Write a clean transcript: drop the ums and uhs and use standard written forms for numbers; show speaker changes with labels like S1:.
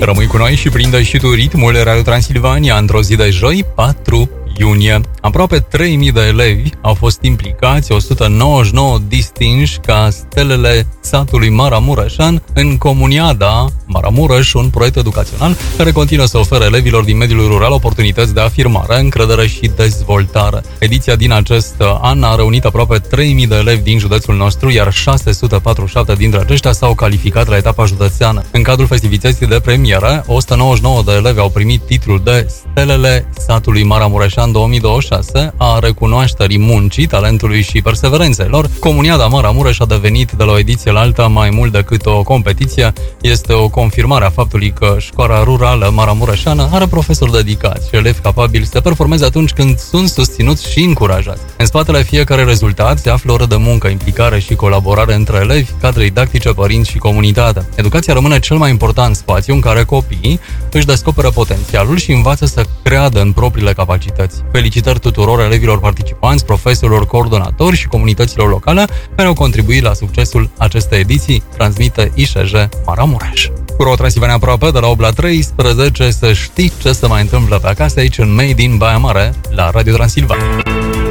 S1: Rămâi cu noi și prinde și tu ritmul Radio Transilvania într-o zi de joi, 4 iunie. Aproape 3000 de elevi au fost implicați, 199 distinși ca stelele satului Maramureșan în Comuniada Maramureș, un proiect educațional care continuă să ofere elevilor din mediul rural oportunități de afirmare, încredere și dezvoltare. Ediția din acest an a reunit aproape 3000 de elevi din județul nostru, iar 647 dintre aceștia s-au calificat la etapa județeană. În cadrul festivității de premieră, 199 de elevi au primit titlul de Stelele satului Maramureșan 2026 a recunoașterii muncii, talentului și perseverenței lor. Comuniada Maramureș a devenit de la o ediție la alta mai mult decât o competiție. Este o confirmare a faptului că școala rurală maramureșană are profesori dedicați și elevi capabili să performeze atunci când sunt susținuți și încurajați. În spatele fiecare rezultat se află ore de muncă, implicare și colaborare între elevi, cadre didactice, părinți și comunitate. Educația rămâne cel mai important spațiu în care copiii își descoperă potențialul și învață să creadă în propriile capacități. Felicitări tuturor elevilor participanți, profesorilor, coordonatori și comunităților locale care au contribuit la succesul acestei ediții, transmite ISJ Maramureș. Cu Ro Transilvania aproape, de la 8 la 13, să știi ce se mai întâmplă pe acasă aici în Made in Baia Mare, la Radio Transilvania.